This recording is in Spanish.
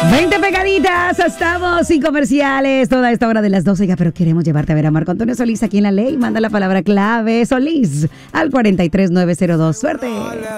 20 pegaditas, estamos sin comerciales toda esta hora de las 12, pero queremos llevarte a ver a Marco Antonio Solís aquí en La Ley. Manda la palabra clave Solís al 43902. ¡Suerte!